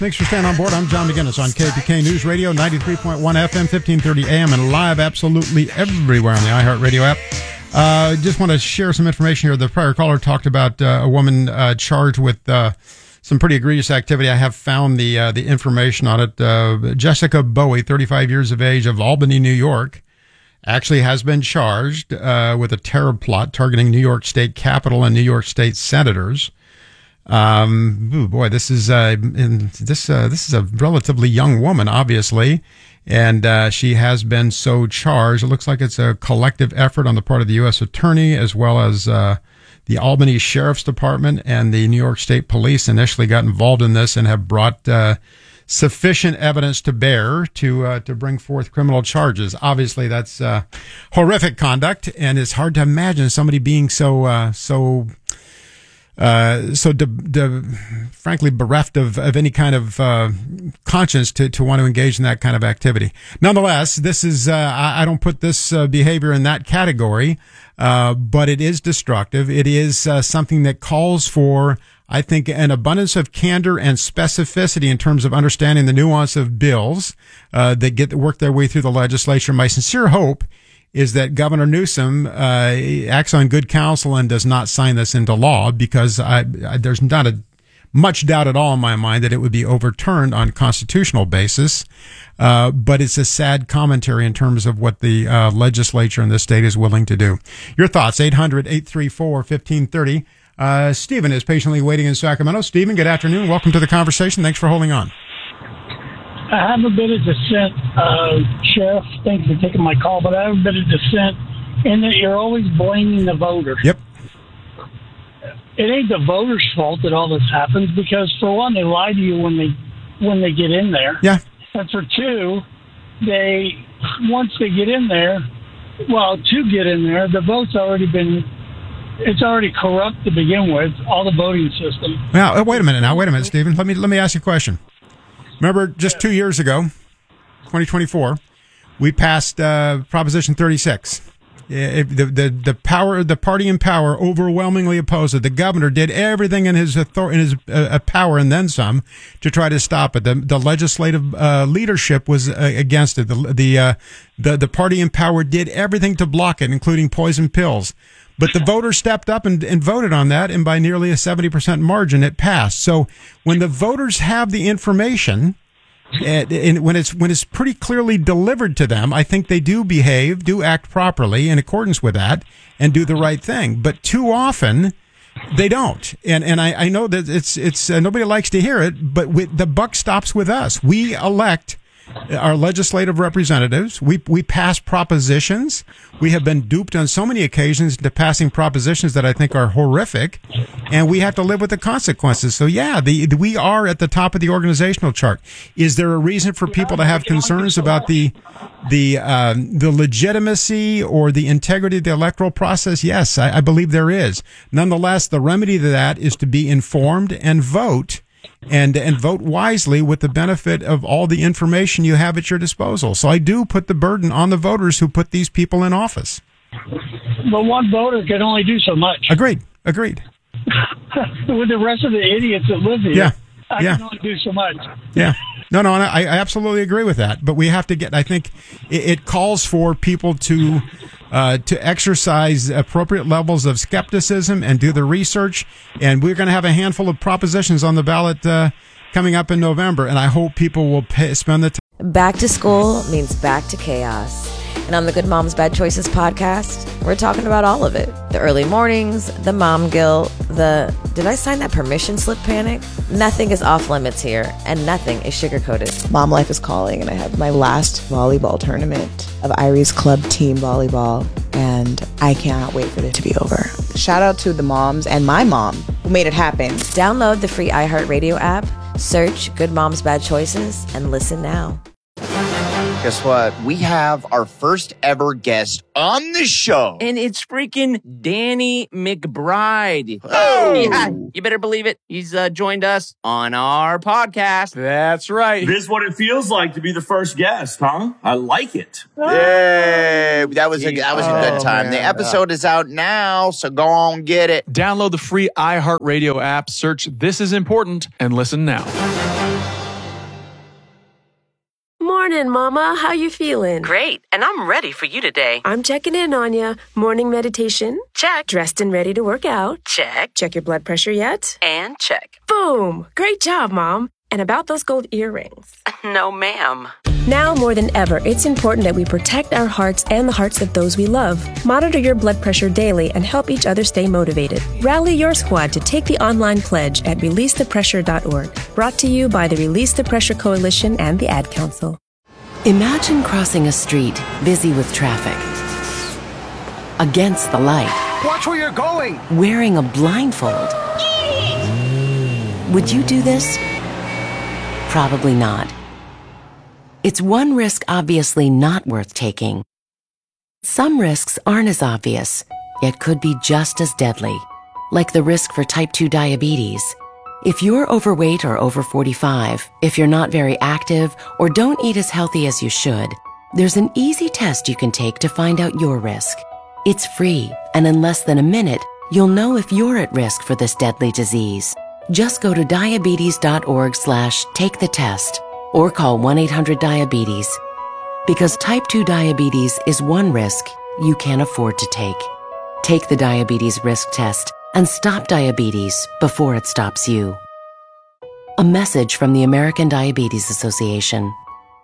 Thanks for staying on board. I'm John McGinnis on KPK News Radio, 93.1 FM, 1530 AM, and live absolutely everywhere on the iHeartRadio app. Just want to share some information here. The prior caller talked about a woman charged with some pretty egregious activity. I have found the information on it. Jessica Bowie, 35 years of age, of Albany, New York, actually has been charged with a terror plot targeting New York State Capitol and New York State senators. This is a relatively young woman, obviously, and she has been so charged. It looks like it's a collective effort on the part of the U.S. Attorney as well as the Albany Sheriff's Department and the New York State Police initially got involved in this and have brought sufficient evidence to bear to bring forth criminal charges. Obviously, that's horrific conduct, and it's hard to imagine somebody being frankly bereft of any kind of conscience to want to engage in that kind of activity. Nonetheless, this is I don't put this behavior in that category, but it is destructive. It is something that calls for, I think, an abundance of candor and specificity in terms of understanding the nuance of bills that work their way through the legislature. My sincere hope is that Governor Newsom acts on good counsel and does not sign this into law, because there's not much doubt at all in my mind that it would be overturned on constitutional basis. But it's a sad commentary in terms of what the legislature in the state is willing to do. Your thoughts, 800-834-1530. Stephen is patiently waiting in Sacramento. Stephen, good afternoon. Welcome to the conversation. Thanks for holding on. I have a bit of dissent, Sheriff. Thanks for taking my call, but I have a bit of dissent in that you're always blaming the voter. Yep. It ain't the voters' fault that all this happens, because for one, they lie to you when they get in there. Yeah. And for two, once they get in there, to get in there, the vote's it's already corrupt to begin with, all the voting system. Now, wait a minute, Stephen. Let me ask you a question. Remember, just 2 years ago, 2024, we passed Proposition 36. The party in power overwhelmingly opposed it. The governor did everything in his power and then some to try to stop it. The legislative leadership was against it. The party in power did everything to block it, including poison pills. But the voters stepped up and voted on that, and by nearly a 70% margin, it passed. So when the voters have the information, and when it's pretty clearly delivered to them, I think they do act properly in accordance with that, and do the right thing. But too often, they don't. And I know that it's nobody likes to hear it, but the buck stops with us. We elect our legislative representatives. We pass propositions. We have been duped on so many occasions into passing propositions that I think are horrific, and we have to live with the consequences. So yeah, we are at the top of the organizational chart. Is there a reason for people to have concerns about the legitimacy or the integrity of the electoral process? Yes, I believe there is. Nonetheless, the remedy to that is to be informed and vote. And vote wisely with the benefit of all the information you have at your disposal. So I do put the burden on the voters who put these people in office. But one voter can only do so much. Agreed. With the rest of the idiots that live here, I can only do so much. Yeah. No, I absolutely agree with that. But we have to I think it calls for people to exercise appropriate levels of skepticism and do the research. And we're going to have a handful of propositions on the ballot coming up in November. And I hope people will spend the time. Back to school means back to chaos. And on the Good Moms Bad Choices podcast, we're talking about all of it. The early mornings, the mom guilt, did I sign that permission slip panic? Nothing is off limits here, and nothing is sugar-coated. Mom life is calling, and I have my last volleyball tournament of Irie's Club Team Volleyball, and I cannot wait for it to be over. Shout out to the moms and my mom who made it happen. Download the free iHeartRadio app, search Good Moms Bad Choices, and listen now. Guess what? We have our first ever guest on the show. And it's freaking Danny McBride. Oh! Yeah, you better believe it. He's joined us on our podcast. That's right. This is what it feels like to be the first guest, huh? I like it. Yay! That was a good time. Man. The episode is out now, so go on, get it. Download the free iHeartRadio app, search This Is Important, and listen now. Morning, Mama. How you feeling? Great, and I'm ready for you today. I'm checking in on you. Morning meditation? Check. Dressed and ready to work out? Check. Check your blood pressure yet? And check. Boom! Great job, Mom. And about those gold earrings? No, ma'am. Now more than ever, it's important that we protect our hearts and the hearts of those we love. Monitor your blood pressure daily and help each other stay motivated. Rally your squad to take the online pledge at releasethepressure.org. Brought to you by the Release the Pressure Coalition and the Ad Council. Imagine crossing a street busy with traffic. Against the light. Watch where you're going! Wearing a blindfold. Would you do this? Probably not. It's one risk obviously not worth taking. Some risks aren't as obvious, yet could be just as deadly, like the risk for type 2 diabetes. If you're overweight or over 45, if you're not very active, or don't eat as healthy as you should, there's an easy test you can take to find out your risk. It's free, and in less than a minute, you'll know if you're at risk for this deadly disease. Just go to diabetes.org/take-the-test or call 1-800-DIABETES. Because type 2 diabetes is one risk you can't afford to take. Take the diabetes risk test and stop diabetes before it stops you. A message from the American Diabetes Association.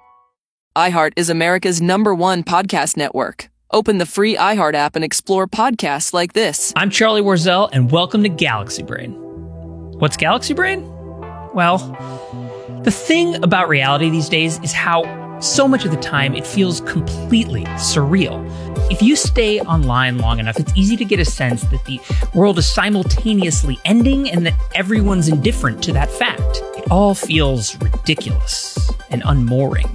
iHeart is America's #1 podcast network. Open the free iHeart app and explore podcasts like this. I'm Charlie Warzel, and welcome to Galaxy Brain. What's Galaxy Brain? Well, the thing about reality these days is how so much of the time it feels completely surreal. If you stay online long enough, it's easy to get a sense that the world is simultaneously ending and that everyone's indifferent to that fact. It all feels ridiculous and unmooring.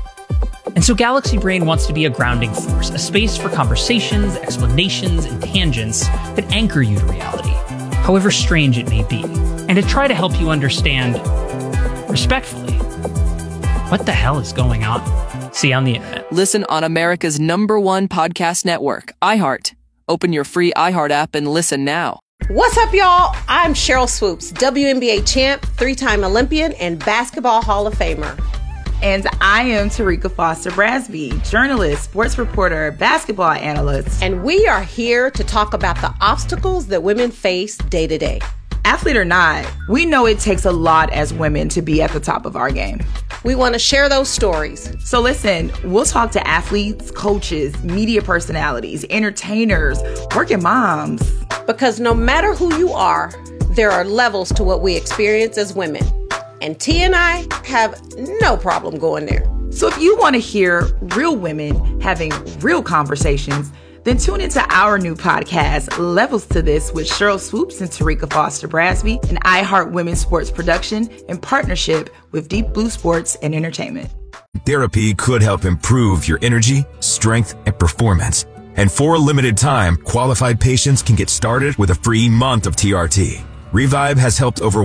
And so Galaxy Brain wants to be a grounding force, a space for conversations, explanations, and tangents that anchor you to reality, however strange it may be, and to try to help you understand, respectfully, what the hell is going on? See you on the internet. Listen on America's #1 podcast network, iHeart. Open your free iHeart app and listen now. What's up, y'all? I'm Cheryl Swoops, WNBA champ, 3-time Olympian, and Basketball Hall of Famer. And I am Tarika Foster Brasby, journalist, sports reporter, basketball analyst. And we are here to talk about the obstacles that women face day to day. Athlete or not, we know it takes a lot as women to be at the top of our game. We want to share those stories. So listen, we'll talk to athletes, coaches, media personalities, entertainers, working moms. Because no matter who you are, there are levels to what we experience as women. And T and I have no problem going there. So if you want to hear real women having real conversations, then tune into our new podcast, Levels to This, with Cheryl Swoops and Tarika Foster Brasby, an iHeart Women's Sports production in partnership with Deep Blue Sports and Entertainment. Therapy could help improve your energy, strength, and performance. And for a limited time, qualified patients can get started with a free month of TRT. Revive has helped over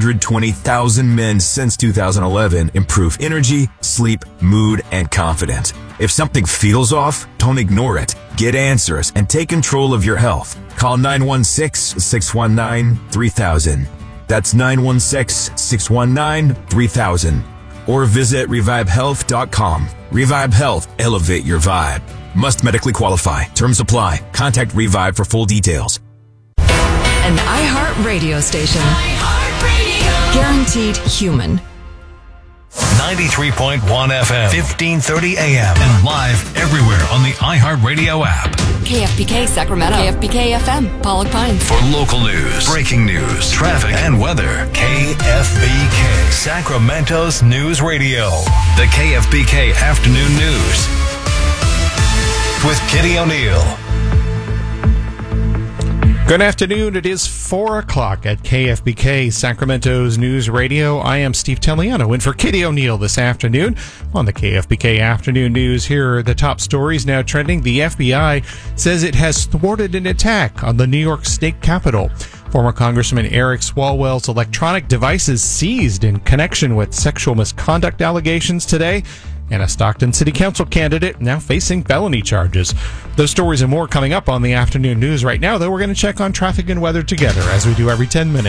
120,000 men since 2011 improve energy, sleep, mood, and confidence. If something feels off, don't ignore it. Get answers and take control of your health. Call 916-619-3000. That's 916-619-3000. Or visit revivehealth.com. Revive Health. Elevate your vibe. Must medically qualify. Terms apply. Contact Revive for full details. An iHeart radio station. iHeartRadio. Guaranteed human. 93.1 FM, 1530 AM, and live everywhere on the iHeartRadio app. KFBK Sacramento. KFBK FM, Pollock Pines. For local news, breaking news, traffic, and weather, KFBK, Sacramento's news radio. The KFBK Afternoon News with Kitty O'Neill. Good afternoon. It is 4 o'clock at KFBK, Sacramento's News Radio. I am Steve Telliano in for Kitty O'Neill this afternoon on the KFBK Afternoon News. Here are the top stories now trending. The FBI says it has thwarted an attack on the New York State Capitol. Former Congressman Eric Swalwell's electronic devices seized in connection with sexual misconduct allegations today. And a Stockton City Council candidate now facing felony charges. Those stories and more coming up on the Afternoon News. Right now, though, we're going to check on traffic and weather together, as we do every 10 minutes.